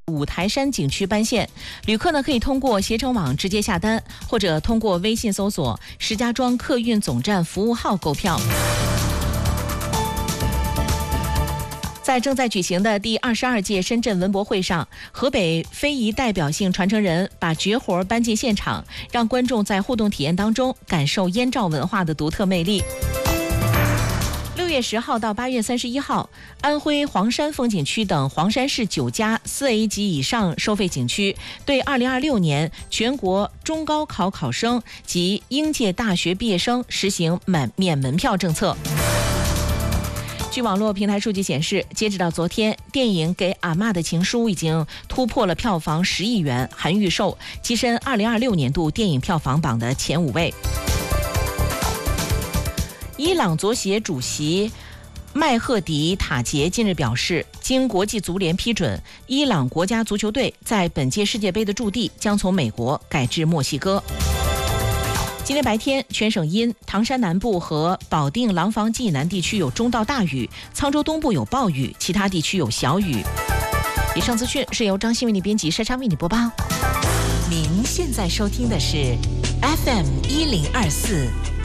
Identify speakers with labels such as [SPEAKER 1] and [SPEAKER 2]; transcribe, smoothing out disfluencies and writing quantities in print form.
[SPEAKER 1] 五台山景区班线，旅客呢可以通过携程网直接下单，或者通过微信搜索石家庄客运总站服务号购票。在正在举行的第22届深圳文博会上，河北非遗代表性传承人把绝活搬进现场，让观众在互动体验当中感受燕赵文化的独特魅力。6月10号到8月31号，安徽黄山风景区等黄山市9家4A 级以上收费景区对2026年全国中高考考生及应届大学毕业生实行免门票政策。据网络平台数据显示，截止到昨天，电影《给阿嬷的情书》已经突破了票房10亿元，含预售，跻身2026年度电影票房榜的前5位。伊朗足协主席麦赫迪塔杰近日表示，经国际足联批准，伊朗国家足球队在本届世界杯的驻地将从美国改至墨西哥。今天白天，全省阴，唐山南部和保定廊坊济南地区有中到大雨，沧州东部有暴雨，其他地区有小雨。以上资讯是由张欣为你编辑，莎莎为你播报。您现在收听的是 FM1024